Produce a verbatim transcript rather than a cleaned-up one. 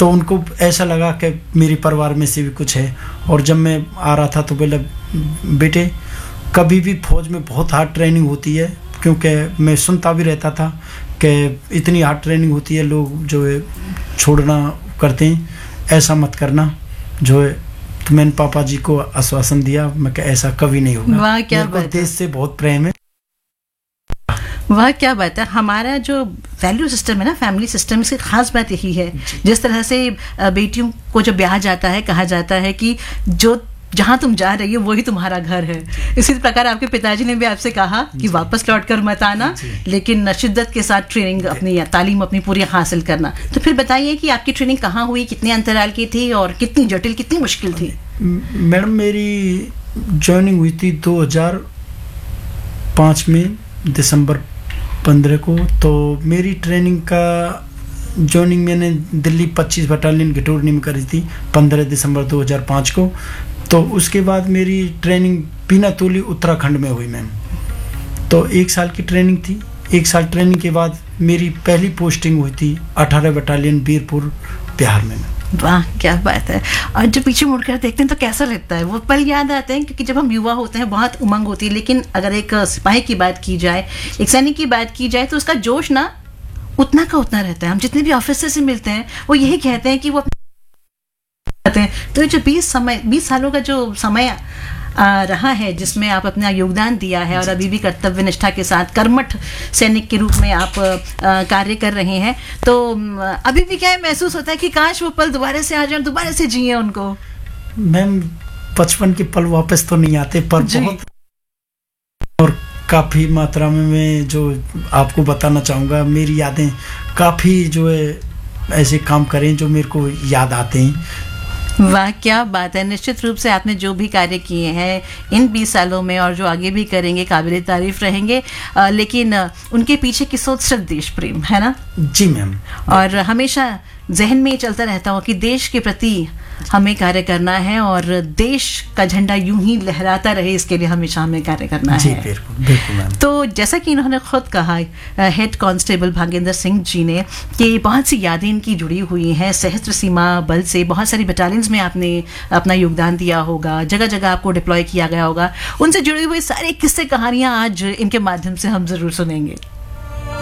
तो उनको ऐसा लगा कि मेरे परिवार में से भी कुछ है। और जब मैं आ रहा था तो बोला, बेटे कभी भी फौज में बहुत हार्ड ट्रेनिंग होती है, क्योंकि मैं सुनता भी रहता था कि इतनी हार्ड ट्रेनिंग होती है, लोग जो है छोड़ना करते हैं, ऐसा मत करना जो है। तो मैंने पापा जी को आश्वासन दिया, मैं क्या ऐसा कभी नहीं होगा। वाह क्या बात है, देश से बहुत प्रेम है। वाह क्या बात है। हमारा जो वैल्यू सिस्टम है ना, फैमिली सिस्टम, इसकी खास बात यही है, जिस तरह से बेटियों को जब ब्याह जाता है कहा जाता है कि जो जहाँ तुम जा रही हो वही तुम्हारा घर है। इसी प्रकार आपके पिताजी ने भी आपसे कहा कि वापस लौट कर मत आना, लेकिन शिद्दत के साथ ट्रेनिंग अपनी तालीम अपनी पूरी हासिल करना। तो फिर बताइए कि आपकी ट्रेनिंग कहाँ हुई, कितने अंतराल की थी और कितनी जटिल, कितनी मुश्किल थी? मैडम मेरी ज्वाइनिंग हुई थी दो हज़ार पाँच में, दिसंबर पंद्रह को। तो मेरी ट्रेनिंग का ज्वाइनिंग मैंने दिल्ली पच्चीस बटालियन घिटोरनी में करी थी पंद्रह दिसंबर दो हज़ार पाँच को। तो उसके बाद मेरी ट्रेनिंग पीनातोली उत्तराखंड में हुई मैम। तो एक साल की ट्रेनिंग थी। एक साल ट्रेनिंग के बाद मेरी पहली पोस्टिंग हुई थी अठारह बटालियन बीरपुर बिहार में। वाह क्या बात है। और जब पीछे मुड़कर देखते हैं तो कैसा लगता है, वो पल याद आते हैं, क्योंकि जब हम युवा होते हैं बहुत उमंग होती है, लेकिन अगर एक सिपाही की बात की जाए, एक सैनिक की बात की जाए, तो उसका जोश ना उतना का उतना रहता है। हम जितने भी ऑफिसर से मिलते हैं वो यही कहते हैं कि वो हैं। तो ये जो बीस समय बीस सालों का जो समय आ, रहा है जिसमें आप अपना योगदान दिया है और अभी भी कर्तव्य निष्ठा के साथ कर्मठ सैनिक के रूप में आप आ, कार्य कर रहे हैं, तो अभी भी क्या महसूस होता है कि काश वो पल दोबारा से आ जाए, दोबारा से जिए उनको? मैम बचपन के पल वापस तो नहीं आते, पर बहुत और काफ़ी मात्रा में मैं जो आपको बताना चाहूँगा, मेरी यादें काफ़ी जो है ऐसे काम करें जो मेरे को याद आते हैं। वाह क्या बात है। निश्चित रूप से आपने जो भी कार्य किए हैं इन बीस सालों में और जो आगे भी करेंगे काबिल तारीफ रहेंगे, आ, लेकिन उनके पीछे की सोच सिर्फ देश प्रेम है ना? जी मैम। और हमेशा जहन में ये चलता रहता हो कि देश के प्रति हमें कार्य करना है और देश का झंडा यूं ही लहराता रहे, इसके लिए हमेशा हमें कार्य करना जी, है। बिल्कुल बिल्कुल मैम। तो जैसा कि इन्होंने खुद कहा, हेड कांस्टेबल भागेंद्र सिंह जी ने, कि बहुत सी यादें इनकी जुड़ी हुई हैं सशस्त्र सीमा बल से। बहुत सारी बटालियंस में आपने अपना योगदान दिया होगा, जगह जगह आपको डिप्लॉय किया गया होगा। उनसे जुड़ी हुई सारी किस्से कहानियां आज इनके माध्यम से हम जरूर सुनेंगे।